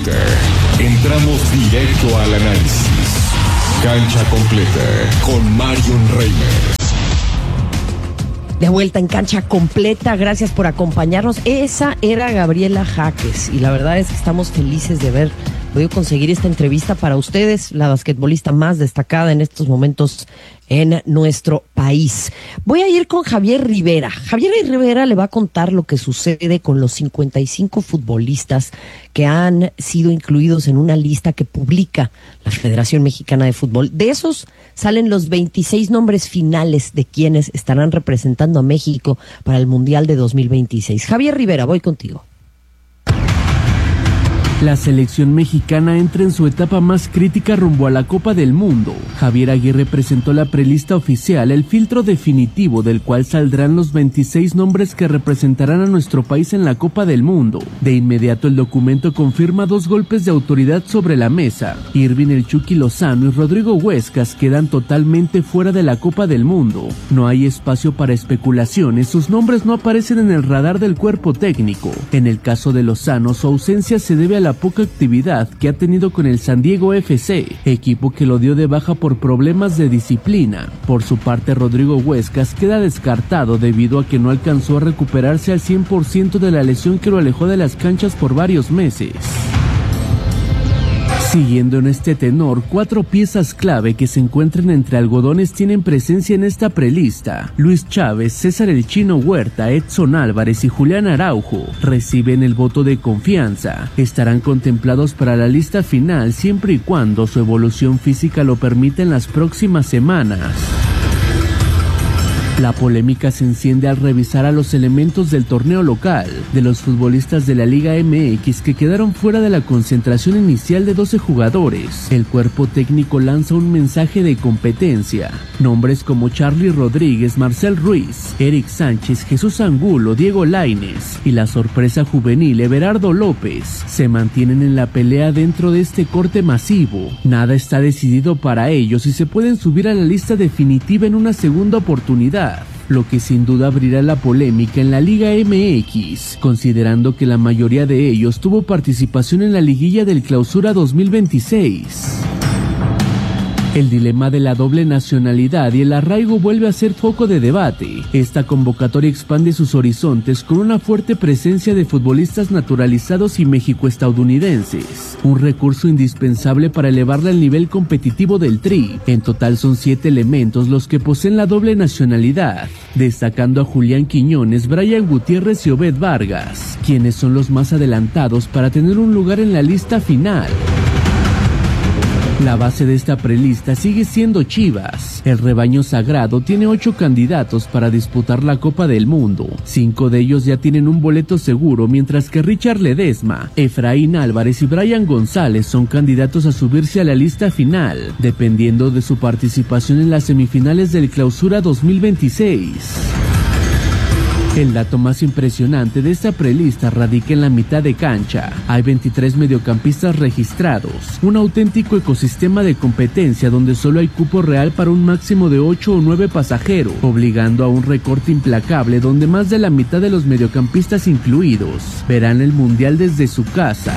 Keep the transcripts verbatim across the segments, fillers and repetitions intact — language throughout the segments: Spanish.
Twitter. Entramos directo al análisis. Cancha completa con Marion Reimers. De vuelta en Cancha Completa, gracias por acompañarnos. Esa era Gabriela Jaques y la verdad es que estamos felices de haber podido conseguir esta entrevista para ustedes, la basquetbolista más destacada en estos momentos en nuestro país. Voy a ir con Javier Rivera. Javier Rivera le va a contar lo que sucede con los cincuenta y cinco futbolistas que han sido incluidos en una lista que publica la Federación Mexicana de Fútbol. De esos salen los veintiséis nombres finales de quienes estarán representando a México para el Mundial de dos mil veintiséis. Javier Rivera, voy contigo. La selección mexicana entra en su etapa más crítica rumbo a la Copa del Mundo. Javier Aguirre presentó la prelista oficial, el filtro definitivo del cual saldrán los veintiséis nombres que representarán a nuestro país en la Copa del Mundo. De inmediato el documento confirma dos golpes de autoridad sobre la mesa. Irving El Chucky Lozano y Rodrigo Huescas quedan totalmente fuera de la Copa del Mundo. No hay espacio para especulaciones, sus nombres no aparecen en el radar del cuerpo técnico. En el caso de Lozano, su ausencia se debe a la poca actividad que ha tenido con el San Diego F C, equipo que lo dio de baja por problemas de disciplina. Por su parte, Rodrigo Huescas queda descartado debido a que no alcanzó a recuperarse al cien por ciento de la lesión que lo alejó de las canchas por varios meses. Siguiendo en este tenor, cuatro piezas clave que se encuentran entre algodones tienen presencia en esta prelista. Luis Chávez, César El Chino Huerta, Edson Álvarez y Julián Araujo reciben el voto de confianza. Estarán contemplados para la lista final siempre y cuando su evolución física lo permita en las próximas semanas. La polémica se enciende al revisar a los elementos del torneo local, de los futbolistas de la Liga M X que quedaron fuera de la concentración inicial de doce jugadores. El cuerpo técnico lanza un mensaje de competencia. Nombres como Charly Rodríguez, Marcel Ruiz, Eric Sánchez, Jesús Angulo, Diego Lainez y la sorpresa juvenil Everardo López se mantienen en la pelea dentro de este corte masivo. Nada está decidido para ellos y se pueden subir a la lista definitiva en una segunda oportunidad, lo que sin duda abrirá la polémica en la Liga M X, considerando que la mayoría de ellos tuvo participación en la liguilla del Clausura dos mil veintiséis. El dilema de la doble nacionalidad y el arraigo vuelve a ser foco de debate. Esta convocatoria expande sus horizontes con una fuerte presencia de futbolistas naturalizados y mexico-estadounidenses, un recurso indispensable para elevarla al nivel competitivo del Tri. En total son siete elementos los que poseen la doble nacionalidad, destacando a Julián Quiñones, Brian Gutiérrez y Obed Vargas, quienes son los más adelantados para tener un lugar en la lista final. La base de esta prelista sigue siendo Chivas. El rebaño sagrado tiene ocho candidatos para disputar la Copa del Mundo. Cinco de ellos ya tienen un boleto seguro, mientras que Richard Ledesma, Efraín Álvarez y Brian González son candidatos a subirse a la lista final, dependiendo de su participación en las semifinales del Clausura dos mil veintiséis. El dato más impresionante de esta prelista radica en la mitad de cancha. Hay veintitrés mediocampistas registrados, un auténtico ecosistema de competencia donde solo hay cupo real para un máximo de ocho o nueve pasajeros, obligando a un recorte implacable donde más de la mitad de los mediocampistas incluidos verán el Mundial desde su casa.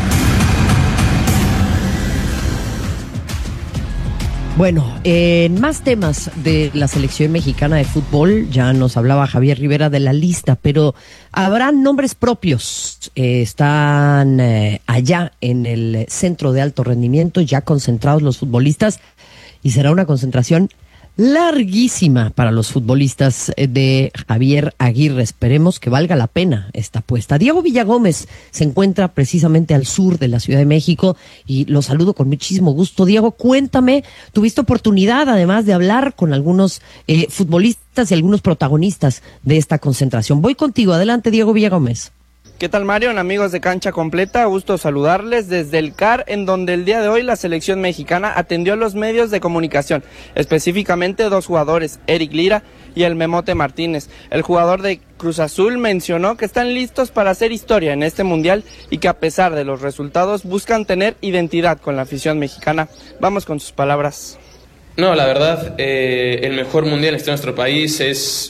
Bueno, en más temas de la selección mexicana de fútbol, ya nos hablaba Javier Rivera de la lista, pero habrá nombres propios. Eh, están eh, allá en el centro de alto rendimiento, ya concentrados los futbolistas, y será una concentración larguísima para los futbolistas de Javier Aguirre. Esperemos que valga la pena esta apuesta. Diego Villagómez se encuentra precisamente al sur de la Ciudad de México y lo saludo con muchísimo gusto. Diego, cuéntame, tuviste oportunidad además de hablar con algunos eh, futbolistas y algunos protagonistas de esta concentración. Voy contigo, adelante Diego Villagómez. ¿Qué tal, Marion? Amigos de Cancha Completa, gusto saludarles desde el C A R, en donde el día de hoy la selección mexicana atendió a los medios de comunicación, específicamente dos jugadores, Eric Lira y el Memote Martínez. El jugador de Cruz Azul mencionó que están listos para hacer historia en este mundial y que a pesar de los resultados buscan tener identidad con la afición mexicana. Vamos con sus palabras. No, la verdad, eh, el mejor mundial en nuestro país es...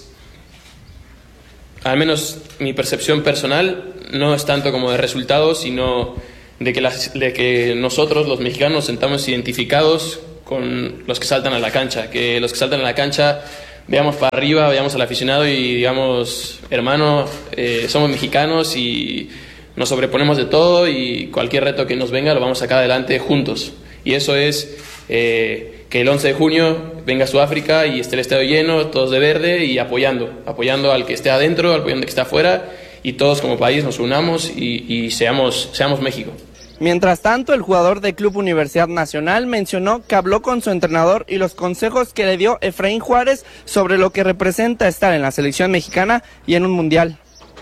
Al menos mi percepción personal no es tanto como de resultados, sino de que, las, de que nosotros, los mexicanos, nos sentamos identificados con los que saltan a la cancha, que los que saltan a la cancha veamos para arriba, veamos al aficionado y digamos, hermano, eh, somos mexicanos y nos sobreponemos de todo y cualquier reto que nos venga lo vamos a sacar adelante juntos. Y eso es eh, que el once de junio venga a Sudáfrica y esté el estadio lleno, todos de verde y apoyando, apoyando al que esté adentro, apoyando al que está afuera, y todos como país nos unamos y, y seamos, seamos México. Mientras tanto, el jugador de Club Universidad Nacional mencionó que habló con su entrenador y los consejos que le dio Efraín Juárez sobre lo que representa estar en la selección mexicana y en un mundial.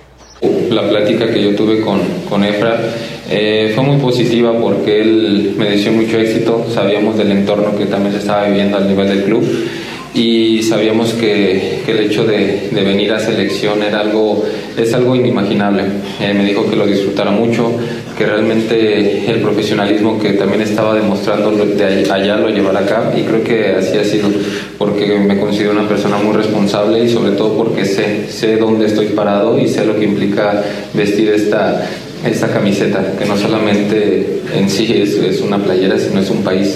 La plática que yo tuve con, con Efra eh, fue muy positiva porque él me deseó mucho éxito. Sabíamos del entorno que también se estaba viviendo al nivel del club y sabíamos que, que el hecho de, de venir a selección era algo, es algo inimaginable. Eh, me dijo que lo disfrutara mucho, que realmente el profesionalismo que también estaba demostrando de allá lo llevara acá, y creo que así ha sido, porque me considero una persona muy responsable y sobre todo porque sé, sé dónde estoy parado y sé lo que implica vestir esta, esta camiseta, que no solamente en sí es, es una playera, sino es un país.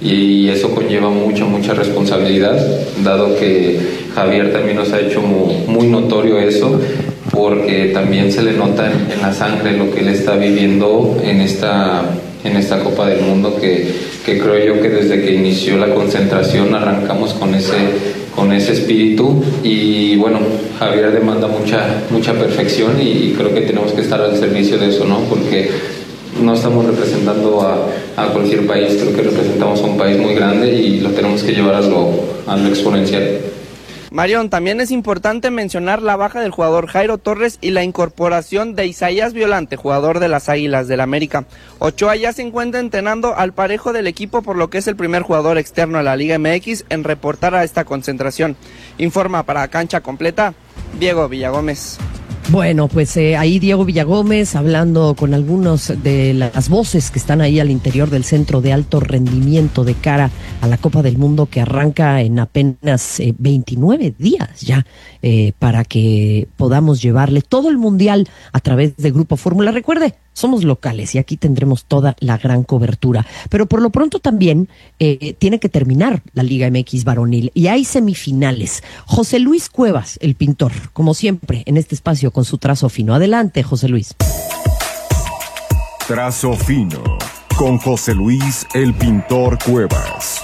Y eso conlleva mucha, mucha responsabilidad, dado que Javier también nos ha hecho muy, muy notorio eso, porque también se le nota en, en la sangre lo que él está viviendo en esta, en esta Copa del Mundo, que, que creo yo que desde que inició la concentración arrancamos con ese, con ese espíritu, y bueno, Javier demanda mucha, mucha perfección y, y creo que tenemos que estar al servicio de eso, ¿no? Porque no estamos representando a, a cualquier país, creo que representamos a un país muy grande y lo tenemos que llevar a lo, a lo exponencial. Marión, también es importante mencionar la baja del jugador Jairo Torres y la incorporación de Isaías Violante, jugador de las Águilas del América. Ochoa ya se encuentra entrenando al parejo del equipo, por lo que es el primer jugador externo a la Liga M X en reportar a esta concentración. Informa para Cancha Completa, Diego Villagómez. Bueno, pues eh, ahí Diego Villagómez hablando con algunos de las voces que están ahí al interior del Centro de Alto Rendimiento de cara a la Copa del Mundo, que arranca en apenas eh, veintinueve días ya, eh, para que podamos llevarle todo el Mundial a través de Grupo Fórmula. Recuerde, somos locales y aquí tendremos toda la gran cobertura. Pero por lo pronto también eh, tiene que terminar la Liga M X varonil y hay semifinales. José Luis Cuevas, el pintor, como siempre en este espacio con su trazo fino. Adelante, José Luis. Trazo fino con José Luis, el pintor Cuevas.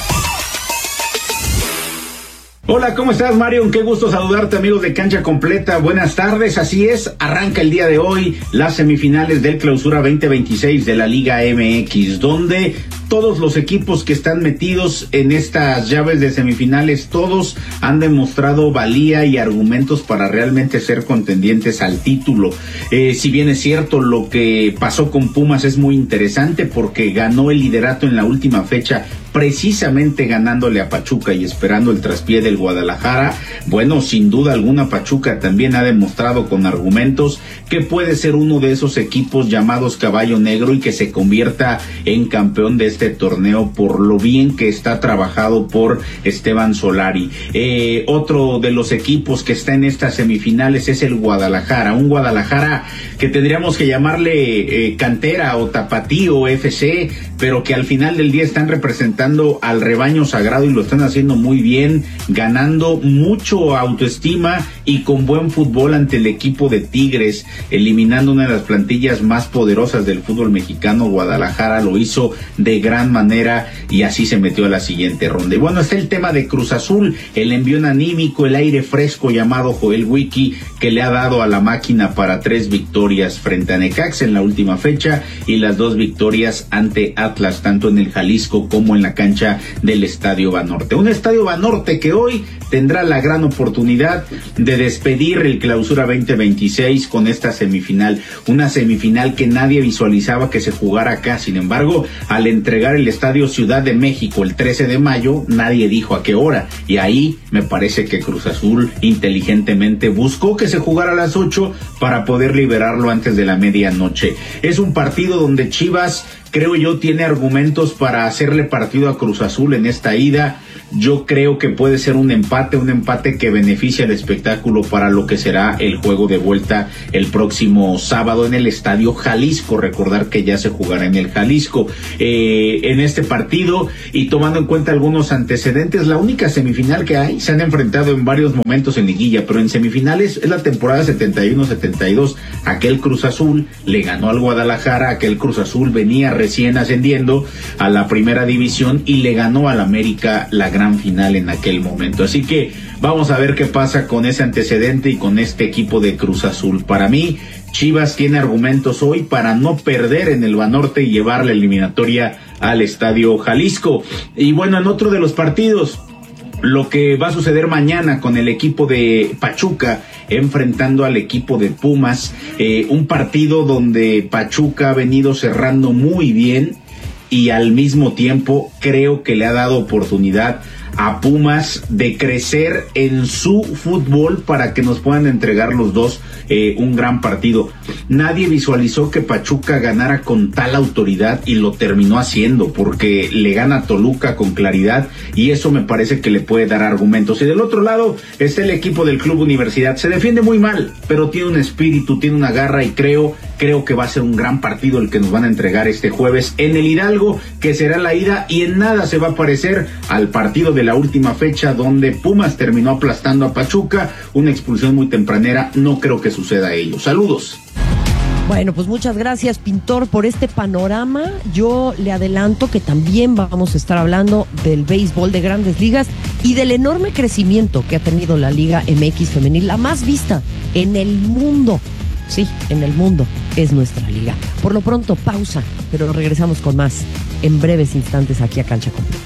Hola, ¿cómo estás, Mario? Qué gusto saludarte, amigos de Cancha Completa. Buenas tardes, así es, arranca el día de hoy las semifinales del Clausura veinte veintiséis de la Liga M X, donde todos los equipos que están metidos en estas llaves de semifinales, todos han demostrado valía y argumentos para realmente ser contendientes al título. Eh, si bien es cierto, lo que pasó con Pumas es muy interesante porque ganó el liderato en la última fecha, precisamente ganándole a Pachuca y esperando el traspié del Guadalajara. Bueno, sin duda alguna Pachuca también ha demostrado con argumentos que puede ser uno de esos equipos llamados Caballo Negro y que se convierta en campeón de este torneo por lo bien que está trabajado por Esteban Solari. Eh, otro de los equipos que está en estas semifinales es el Guadalajara, un Guadalajara que tendríamos que llamarle eh, cantera o tapatío F C, pero que al final del día están representando al rebaño sagrado y lo están haciendo muy bien, ganando mucho autoestima y con buen fútbol ante el equipo de Tigres, eliminando una de las plantillas más poderosas del fútbol mexicano. Guadalajara lo hizo de gran manera y así se metió a la siguiente ronda. Y bueno, está el tema de Cruz Azul, el envión anímico, el aire fresco llamado Joel Wiki, que le ha dado a la máquina para tres victorias frente a Necaxa en la última fecha y las dos victorias ante Atlas, tanto en el Jalisco como en la cancha del Estadio Banorte. Un Estadio Banorte que hoy tendrá la gran oportunidad de despedir el Clausura veinte veintiséis con esta semifinal, una semifinal que nadie visualizaba que se jugara acá. Sin embargo, al entregar el Estadio Ciudad de México el trece de mayo, nadie dijo a qué hora, y ahí me parece que Cruz Azul inteligentemente buscó que se jugara a las ocho para poder liberarlo antes de la medianoche. Es un partido donde Chivas, creo yo, tiene argumentos para hacerle partido a Cruz Azul en esta ida. yo creo que puede ser un empate, un empate que beneficia el espectáculo para lo que será el juego de vuelta el próximo sábado en el Estadio Jalisco. Recordar que ya se jugará en el Jalisco. Eh, en este partido, y tomando en cuenta algunos antecedentes, la única semifinal que hay, se han enfrentado en varios momentos en liguilla, pero en semifinales es la temporada setenta y uno setenta y dos. Aquel Cruz Azul le ganó al Guadalajara, aquel Cruz Azul venía recién ascendiendo a la primera división y le ganó al América la gran final en aquel momento. Así que vamos a ver qué pasa con ese antecedente y con este equipo de Cruz Azul. Para mí, Chivas tiene argumentos hoy para no perder en el Banorte y llevar la eliminatoria al Estadio Jalisco. Y bueno, en otro de los partidos, lo que va a suceder mañana con el equipo de Pachuca enfrentando al equipo de Pumas, eh, un partido donde Pachuca ha venido cerrando muy bien y al mismo tiempo creo que le ha dado oportunidad a Pumas de crecer en su fútbol para que nos puedan entregar los dos eh, un gran partido. Nadie visualizó que Pachuca ganara con tal autoridad y lo terminó haciendo, porque le gana a Toluca con claridad y eso me parece que le puede dar argumentos. Y del otro lado está el equipo del Club Universidad. Se defiende muy mal, pero tiene un espíritu, tiene una garra y creo, creo que va a ser un gran partido el que nos van a entregar este jueves en el Hidalgo, que será la ida y en nada se va a parecer al partido de la última fecha donde Pumas terminó aplastando a Pachuca, una expulsión muy tempranera. No creo que suceda ello. Saludos. Bueno, pues muchas gracias, Pintor, por este panorama. Yo le adelanto que también vamos a estar hablando del béisbol de Grandes Ligas y del enorme crecimiento que ha tenido la Liga M X femenil, la más vista en el mundo. Sí, en el mundo es nuestra liga. Por lo pronto, pausa, pero regresamos con más en breves instantes aquí a Cancha Completa.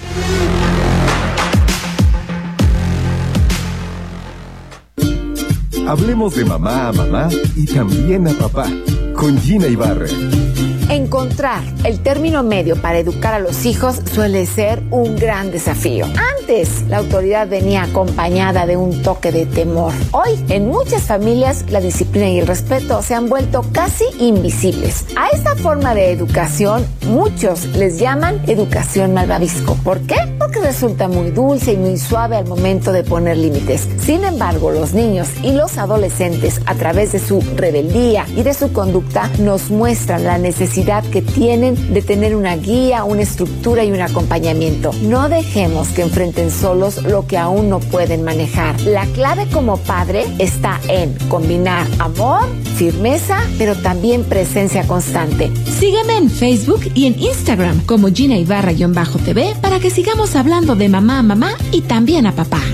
Hablemos de mamá a mamá y también a papá, con Gina Ibarra. Encontrar el término medio para educar a los hijos suele ser un gran desafío. Antes, la autoridad venía acompañada de un toque de temor. Hoy, en muchas familias, la disciplina y el respeto se han vuelto casi invisibles. A esta forma de educación, muchos les llaman educación malvavisco. ¿Por qué? Porque resulta muy dulce y muy suave al momento de poner límites. Sin embargo, los niños y los adolescentes, a través de su rebeldía y de su conducta, nos muestran la necesidad que tienen de tener una guía, una estructura y un acompañamiento. No dejemos que enfrenten solos lo que aún no pueden manejar. La clave como padre está en combinar amor, firmeza, pero también presencia constante. Sígueme en Facebook y en Instagram como Gina Ibarra-T V para que sigamos hablando de mamá a mamá y también a papá.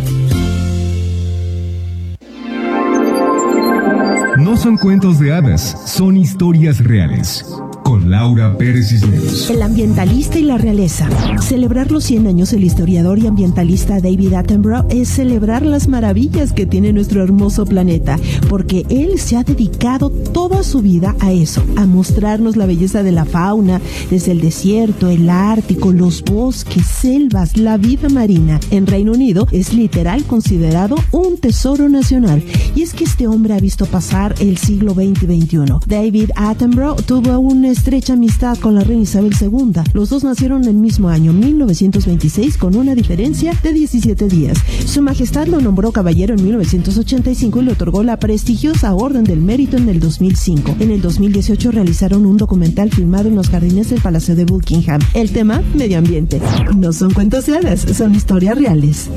No son cuentos de hadas, son historias reales. Con Laura Pérez Cisneros. El ambientalista y la realeza. Celebrar los cien años del historiador y ambientalista David Attenborough es celebrar las maravillas que tiene nuestro hermoso planeta, porque él se ha dedicado toda su vida a eso, a mostrarnos la belleza de la fauna, desde el desierto, el Ártico, los bosques, selvas, la vida marina. En Reino Unido es literal considerado un tesoro nacional. Y es que este hombre ha visto pasar el siglo veinte y veintiuno. David Attenborough tuvo un estrecha amistad con la reina Isabel segunda. Los dos nacieron en el mismo año, mil novecientos veintiséis, con una diferencia de diecisiete días. Su Majestad lo nombró caballero en mil novecientos ochenta y cinco y le otorgó la prestigiosa Orden del Mérito en el dos mil cinco. En el dos mil dieciocho realizaron un documental filmado en los jardines del Palacio de Buckingham. El tema, medio ambiente. No son cuentos de hadas, son historias reales.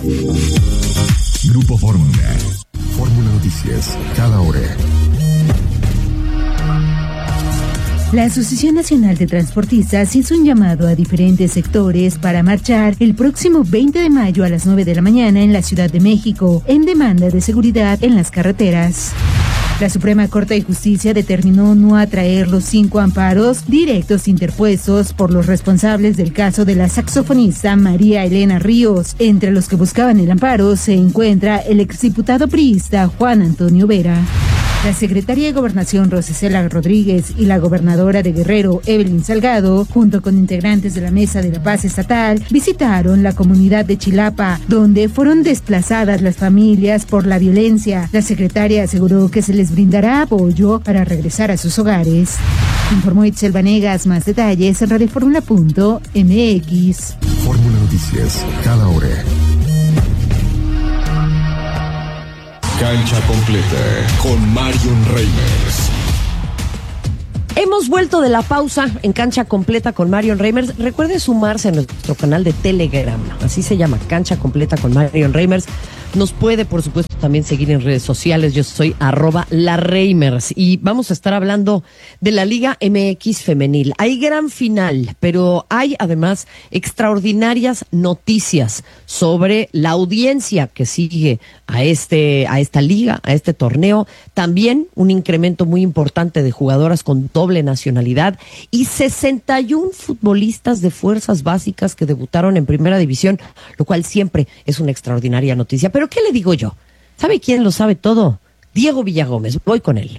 Grupo Fórmula. Fórmula Noticias, cada hora. La Asociación Nacional de Transportistas hizo un llamado a diferentes sectores para marchar el próximo veinte de mayo a las nueve de la mañana en la Ciudad de México, en demanda de seguridad en las carreteras. La Suprema Corte de Justicia determinó no atraer los cinco amparos directos interpuestos por los responsables del caso de la saxofonista María Elena Ríos. Entre los que buscaban el amparo se encuentra el exdiputado priista Juan Antonio Vera. La secretaria de Gobernación Rosicela Rodríguez y la gobernadora de Guerrero, Evelyn Salgado, junto con integrantes de la Mesa de la Paz Estatal, visitaron la comunidad de Chilapa, donde fueron desplazadas las familias por la violencia. La secretaria aseguró que se les brindará apoyo para regresar a sus hogares. Informó Itzel Vanegas. Más detalles en radio fórmula punto m x. Fórmula noticias, cada hora. Cancha completa con Marion Reimers. Hemos vuelto de la pausa en Cancha Completa con Marion Reimers. Recuerde sumarse a nuestro canal de Telegram, así se llama, Cancha Completa con Marion Reimers. Nos puede, por supuesto, también seguir en redes sociales. Yo soy arroba la Reimers y vamos a estar hablando de la Liga M X femenil. Hay gran final, pero hay además extraordinarias noticias sobre la audiencia que sigue a este, a esta liga, a este torneo. También un incremento muy importante de jugadoras con doble nacionalidad y sesenta y uno futbolistas de fuerzas básicas que debutaron en primera división, lo cual siempre es una extraordinaria noticia. Pero ¿qué le digo yo? ¿Sabe quién lo sabe todo? Diego Villagómez. Voy con él.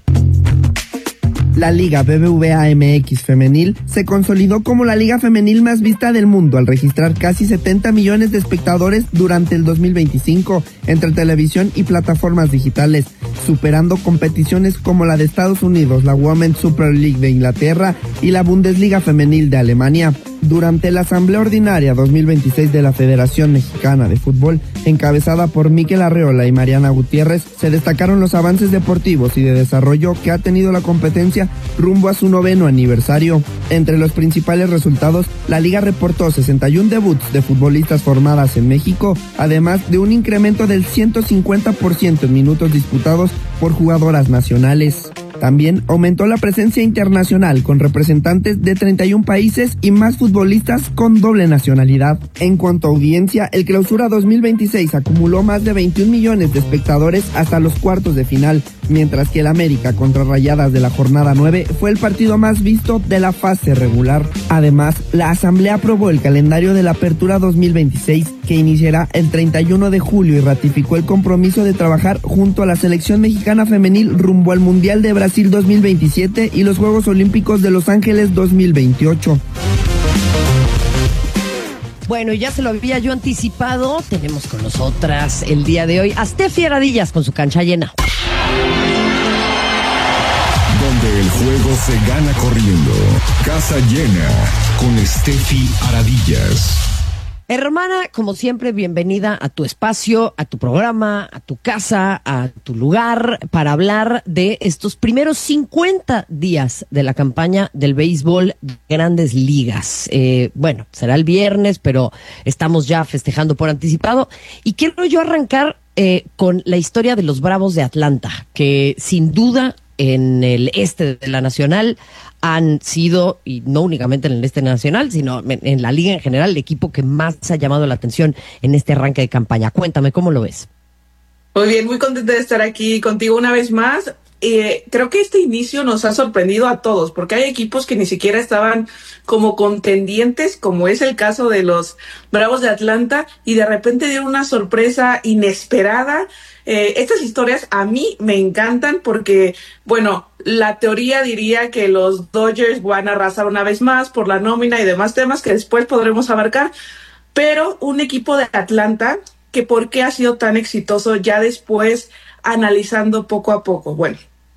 La Liga B B V A M X femenil se consolidó como la liga femenil más vista del mundo al registrar casi setenta millones de espectadores durante el dos mil veinticinco entre televisión y plataformas digitales, superando competiciones como la de Estados Unidos, la Women's Super League de Inglaterra y la Bundesliga femenil de Alemania. Durante la Asamblea Ordinaria dos mil veintiséis de la Federación Mexicana de Fútbol, encabezada por Miquel Arreola y Mariana Gutiérrez, se destacaron los avances deportivos y de desarrollo que ha tenido la competencia rumbo a su noveno aniversario. Entre los principales resultados, la liga reportó sesenta y uno debuts de futbolistas formadas en México, además de un incremento del ciento cincuenta por ciento en minutos disputados por jugadoras nacionales. También aumentó la presencia internacional con representantes de treinta y uno países y más futbolistas con doble nacionalidad. En cuanto a audiencia, el Clausura dos mil veintiséis acumuló más de veintiún millones de espectadores hasta los cuartos de final, mientras que el América contra Rayadas de la jornada nueve fue el partido más visto de la fase regular. Además, la Asamblea aprobó el calendario de la Apertura dos mil veintiséis, que iniciará el treinta y uno de julio y ratificó el compromiso de trabajar junto a la selección mexicana femenil rumbo al Mundial de Brasil dos mil veintisiete y los Juegos Olímpicos de Los Ángeles dos mil veintiocho. Bueno, ya se lo había yo anticipado. Tenemos con nosotras el día de hoy a Steffi Aradillas con su cancha llena. Donde el juego se gana corriendo. Casa llena con Steffi Aradillas. Hermana, como siempre, bienvenida a tu espacio, a tu programa, a tu casa, a tu lugar, para hablar de estos primeros cincuenta días de la campaña del béisbol de Grandes Ligas. Eh, bueno, será el viernes, pero estamos ya festejando por anticipado. Y quiero yo arrancar eh, con la historia de los Bravos de Atlanta, que sin duda en el este de la Nacional han sido, y no únicamente en el este nacional, sino en, en la liga en general, el equipo que más ha llamado la atención en este arranque de campaña. Cuéntame, ¿cómo lo ves? Muy bien, muy contenta de estar aquí contigo una vez más. Eh, creo que este inicio nos ha sorprendido a todos, porque hay equipos que ni siquiera estaban como contendientes, como es el caso de los Bravos de Atlanta, y de repente dieron una sorpresa inesperada. Eh, estas historias a mí me encantan porque, bueno, la teoría diría que los Dodgers van a arrasar una vez más por la nómina y demás temas que después podremos abarcar, pero un equipo de Atlanta que por qué ha sido tan exitoso ya después analizando poco a poco. Bueno,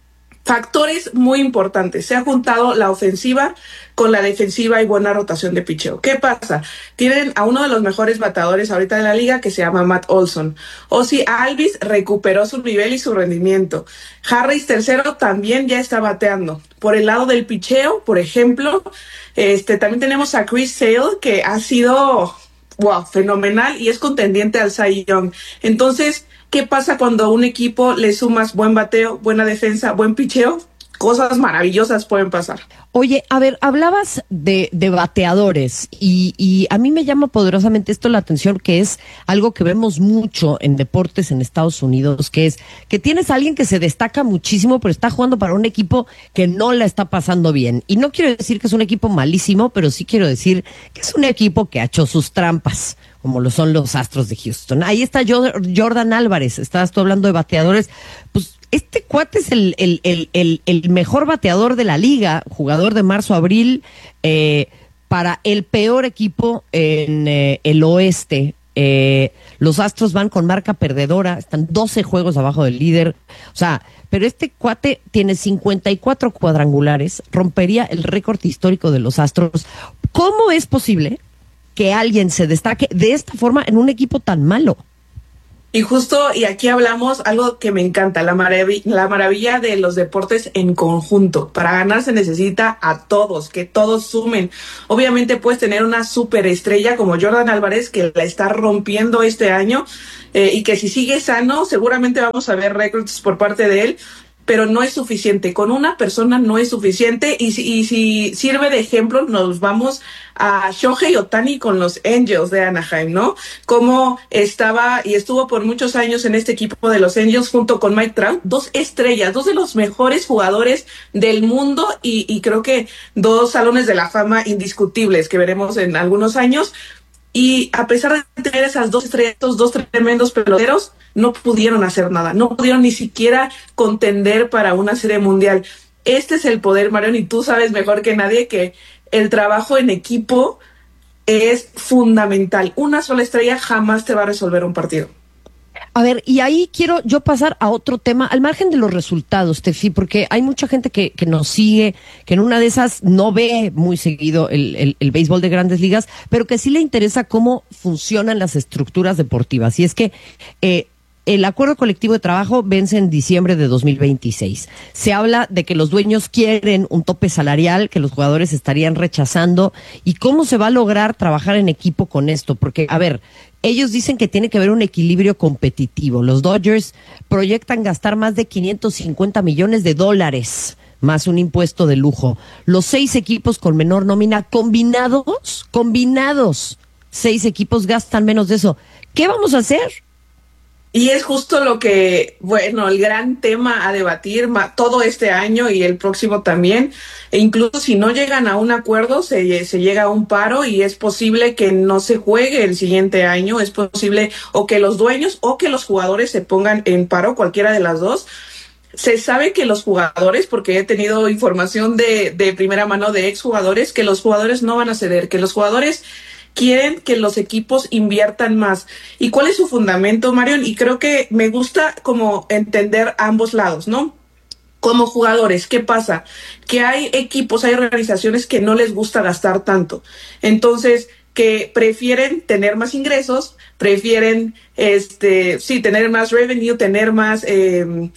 factores muy importantes. Se ha juntado la ofensiva con la defensiva y buena rotación de picheo. ¿Qué pasa? Tienen a uno de los mejores bateadores ahorita de la liga que se llama Matt Olson. Ozzie Albies recuperó su nivel y su rendimiento. Harris tercero también ya está bateando. Por el lado del picheo, por ejemplo, este también tenemos a Chris Sale, que ha sido wow, fenomenal y es contendiente al Cy Young. Entonces, ¿qué pasa cuando a un equipo le sumas buen bateo, buena defensa, buen picheo? Cosas maravillosas pueden pasar. Oye, a ver, hablabas de, de bateadores y, y a mí me llama poderosamente esto la atención, que es algo que vemos mucho en deportes en Estados Unidos, que es que tienes a alguien que se destaca muchísimo, pero está jugando para un equipo que no la está pasando bien. Y no quiero decir que es un equipo malísimo, pero sí quiero decir que es un equipo que ha hecho sus trampas, como lo son los Astros de Houston. Ahí está Jordan Álvarez, estabas tú hablando de bateadores, pues este cuate es el, el, el, el, el mejor bateador de la liga, jugador de marzo a abril, eh, para el peor equipo en eh, el oeste. Eh, los Astros van con marca perdedora, están doce juegos abajo del líder, o sea, pero este cuate tiene cincuenta y cuatro cuadrangulares, rompería el récord histórico de los Astros. ¿Cómo es posible que alguien se destaque de esta forma en un equipo tan malo. Y justo, y aquí hablamos algo que me encanta, la maravilla, la maravilla de los deportes en conjunto. Para ganar se necesita a todos, que todos sumen. Obviamente puedes tener una superestrella como Jordan Álvarez, que la está rompiendo este año, eh, y que si sigue sano, seguramente vamos a ver récords por parte de él, pero no es suficiente. Con una persona no es suficiente, y si, y si sirve de ejemplo, nos vamos a Shohei Ohtani con los Angels de Anaheim, ¿no? Cómo estaba y estuvo por muchos años en este equipo de los Angels junto con Mike Trout, dos estrellas, dos de los mejores jugadores del mundo, y, y creo que dos salones de la fama indiscutibles que veremos en algunos años. Y a pesar de tener esas dos estrellas, estos dos tremendos peloteros, no pudieron hacer nada, no pudieron ni siquiera contender para una serie mundial. Este es el poder, Marion, y tú sabes mejor que nadie que el trabajo en equipo es fundamental. Una sola estrella jamás te va a resolver un partido. A ver, y ahí quiero yo pasar a otro tema, al margen de los resultados, Tefi, porque hay mucha gente que, que nos sigue, que en una de esas no ve muy seguido el, el, el béisbol de Grandes Ligas, pero que sí le interesa cómo funcionan las estructuras deportivas. Y es que eh, el acuerdo colectivo de trabajo vence en diciembre de dos mil veintiséis. Se habla de que los dueños quieren un tope salarial que los jugadores estarían rechazando. ¿Y cómo se va a lograr trabajar en equipo con esto? Porque, a ver, ellos dicen que tiene que haber un equilibrio competitivo. Los Dodgers proyectan gastar más de quinientos cincuenta millones de dólares, más un impuesto de lujo. Los seis equipos con menor nómina combinados, combinados, seis equipos gastan menos de eso. ¿Qué vamos a hacer? Y es justo lo que, bueno, el gran tema a debatir ma, todo este año y el próximo también. E incluso si no llegan a un acuerdo, se, se llega a un paro, y es posible que no se juegue el siguiente año. Es posible o que los dueños o que los jugadores se pongan en paro, cualquiera de las dos. Se sabe que los jugadores, porque he tenido información de, de primera mano de exjugadores, que los jugadores no van a ceder, que los jugadores quieren que los equipos inviertan más. ¿Y cuál es su fundamento, Marion? Y creo que me gusta como entender ambos lados, ¿no? Como jugadores, ¿qué pasa? Que hay equipos, hay organizaciones que no les gusta gastar tanto. Entonces, que prefieren tener más ingresos, prefieren, este, sí, tener más revenue, tener más eh,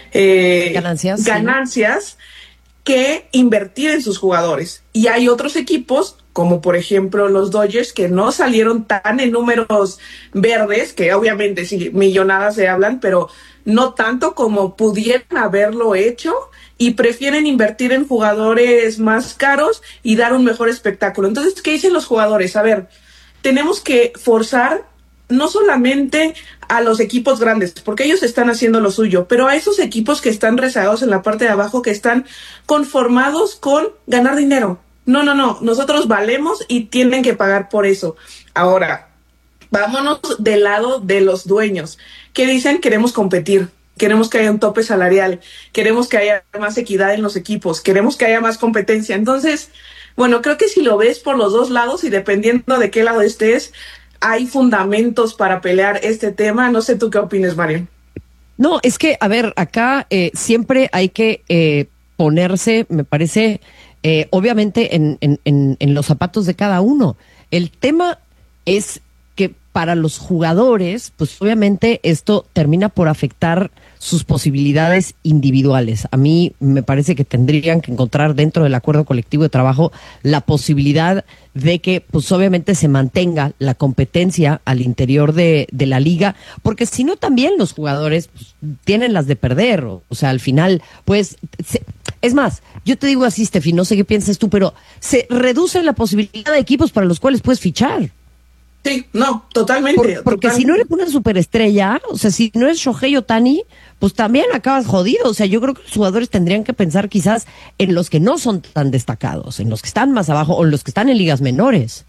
eh, ganancias, ganancias sí, que invertir en sus jugadores. Y hay otros equipos, como por ejemplo los Dodgers, que no salieron tan en números verdes, que obviamente sí, millonadas se hablan, pero no tanto como pudieran haberlo hecho, y prefieren invertir en jugadores más caros y dar un mejor espectáculo. Entonces, ¿qué dicen los jugadores? A ver, tenemos que forzar no solamente a los equipos grandes, porque ellos están haciendo lo suyo, pero a esos equipos que están rezagados en la parte de abajo, que están conformados con ganar dinero. No, no, no, nosotros valemos y tienen que pagar por eso. Ahora, vámonos del lado de los dueños, que dicen queremos competir, queremos que haya un tope salarial, queremos que haya más equidad en los equipos, queremos que haya más competencia. Entonces, bueno, creo que si lo ves por los dos lados y dependiendo de qué lado estés, hay fundamentos para pelear este tema. No sé tú qué opinas, Mario. No, es que, a ver, acá eh, siempre hay que eh, ponerse, me parece, eh, obviamente en, en, en, en los zapatos de cada uno. El tema es que para los jugadores, pues obviamente esto termina por afectar sus posibilidades individuales. A mí me parece que tendrían que encontrar dentro del acuerdo colectivo de trabajo la posibilidad de que, pues obviamente se mantenga la competencia al interior de, de la liga, porque si no también los jugadores pues, tienen las de perder. O, o sea, al final, pues, se, es más, yo te digo así, Steffi, no sé qué piensas tú, pero se reduce la posibilidad de equipos para los cuales puedes fichar. Sí, no, totalmente. Por, porque totalmente. Si no eres una superestrella, o sea, si no es Shohei Ohtani, pues también acabas jodido. O sea, yo creo que los jugadores tendrían que pensar quizás en los que no son tan destacados, en los que están más abajo o en los que están en ligas menores.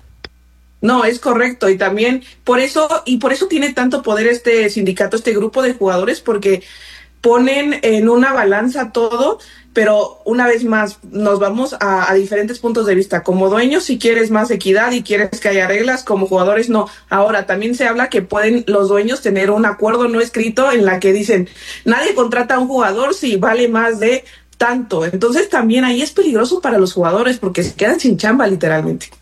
No, es correcto. Y también por eso, y por eso tiene tanto poder este sindicato, este grupo de jugadores, porque ponen en una balanza todo, pero una vez más nos vamos a, a diferentes puntos de vista. Como dueños, si quieres más equidad y quieres que haya reglas, como jugadores no. Ahora, también se habla que pueden los dueños tener un acuerdo no escrito en la que dicen, nadie contrata a un jugador si vale más de tanto. Entonces también ahí es peligroso para los jugadores porque se quedan sin chamba literalmente.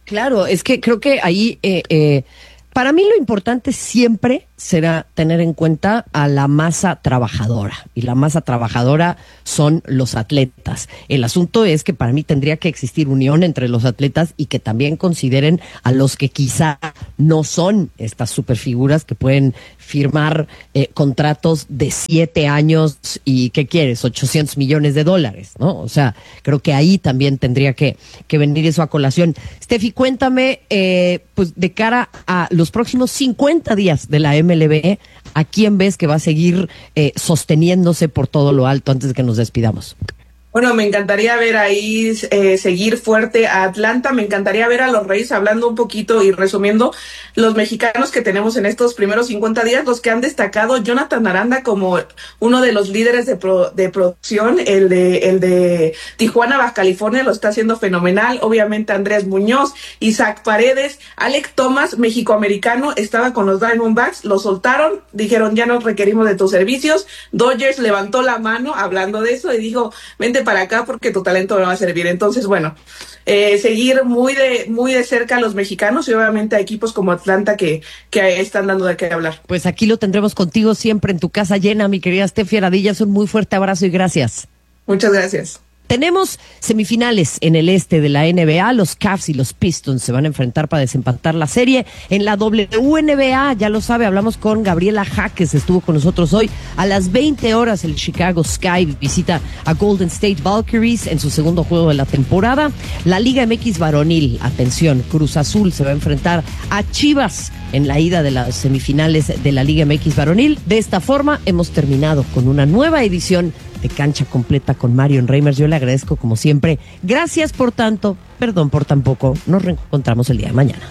Claro, es que creo que ahí, eh, eh, para mí lo importante siempre será tener en cuenta a la masa trabajadora, y la masa trabajadora son los atletas. El asunto es que para mí tendría que existir unión entre los atletas y que también consideren a los que quizá no son estas superfiguras que pueden firmar eh, contratos de siete años y, ¿qué quieres? ochocientos millones de dólares, ¿no? O sea, creo que ahí también tendría que, que venir eso a colación. Steffi, cuéntame, eh, pues de cara a los próximos cincuenta días de la M L B, ¿a quién ves que va a seguir eh, sosteniéndose por todo lo alto antes de que nos despidamos? Bueno, me encantaría ver ahí eh, seguir fuerte a Atlanta, me encantaría ver a los Reyes, hablando un poquito y resumiendo los mexicanos que tenemos en estos primeros cincuenta días, los que han destacado: Jonathan Aranda como uno de los líderes de, pro, de producción, el de el de Tijuana, Baja California, lo está haciendo fenomenal. Obviamente Andrés Muñoz, Isaac Paredes, Alec Thomas, mexicoamericano, estaba con los Diamondbacks, lo soltaron, dijeron ya no requerimos de tus servicios. Dodgers levantó la mano hablando de eso y dijo, vente para acá porque tu talento me va a servir. Entonces, bueno, eh, seguir muy de muy de cerca a los mexicanos y obviamente a equipos como Atlanta que, que están dando de qué hablar. Pues aquí lo tendremos contigo siempre en tu casa llena, mi querida Steffi Aradillas. Un muy fuerte abrazo y gracias. Muchas gracias. Tenemos semifinales en el este de la N B A. Los Cavs y los Pistons se van a enfrentar para desempatar la serie. En la W N B A, ya lo sabe, hablamos con Gabriela Jaques, estuvo con nosotros hoy. A las veinte horas el Chicago Sky visita a Golden State Valkyries en su segundo juego de la temporada. La Liga M X varonil, atención, Cruz Azul se va a enfrentar a Chivas en la ida de las semifinales de la Liga M X varonil. De esta forma hemos terminado con una nueva edición de Cancha Completa con Marion Reimers. Yo le agradezco como siempre. Gracias por tanto, perdón por tan poco. Nos reencontramos el día de mañana.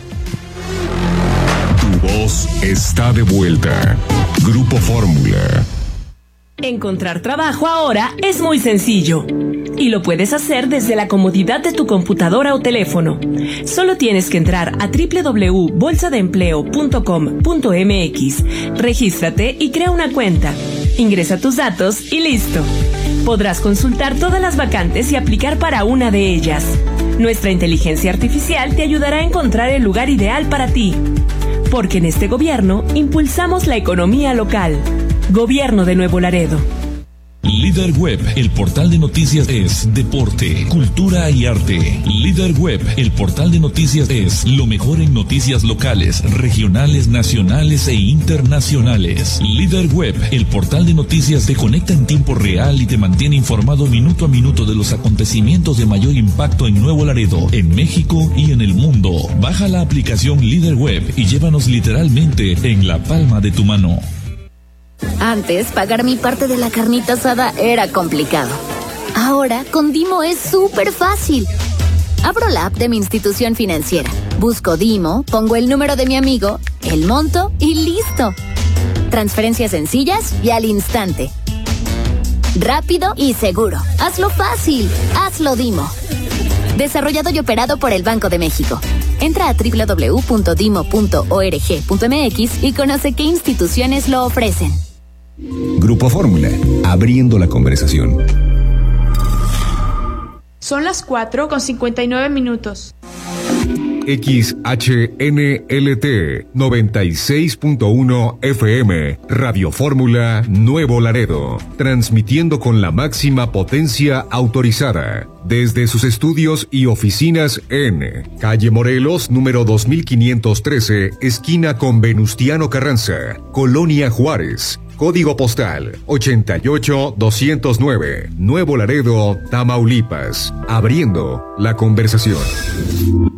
Tu voz está de vuelta. Grupo Fórmula. Encontrar trabajo ahora es muy sencillo. Y lo puedes hacer desde la comodidad de tu computadora o teléfono. Solo tienes que entrar a doble u doble u doble u punto bolsa de empleo punto com punto m x, regístrate y crea una cuenta. Ingresa tus datos y listo. Podrás consultar todas las vacantes y aplicar para una de ellas. Nuestra inteligencia artificial te ayudará a encontrar el lugar ideal para ti. Porque en este gobierno impulsamos la economía local. Gobierno de Nuevo Laredo. Líder Web, el portal de noticias es deporte, cultura y arte. Líder Web, el portal de noticias es lo mejor en noticias locales, regionales, nacionales e internacionales. Líder Web, el portal de noticias te conecta en tiempo real y te mantiene informado minuto a minuto de los acontecimientos de mayor impacto en Nuevo Laredo, en México y en el mundo. Baja la aplicación Líder Web y llévanos literalmente en la palma de tu mano. Antes, pagar mi parte de la carnita asada era complicado. Ahora, con Dimo es súper fácil. Abro la app de mi institución financiera, busco Dimo, pongo el número de mi amigo, el monto y listo. Transferencias sencillas y al instante. Rápido y seguro. Hazlo fácil. Hazlo Dimo. Desarrollado y operado por el Banco de México. Entra a doble u doble u doble u punto dimo punto org punto m x y conoce qué instituciones lo ofrecen. Grupo Fórmula, abriendo la conversación. Son las cuatro con cincuenta y nueve minutos. X H N L T noventa y seis punto uno F M, Radio Fórmula Nuevo Laredo, transmitiendo con la máxima potencia autorizada desde sus estudios y oficinas en Calle Morelos, número dos mil quinientos trece, esquina con Venustiano Carranza, Colonia Juárez. Código postal ochenta y ocho doscientos nueve, Nuevo Laredo, Tamaulipas. Abriendo la conversación.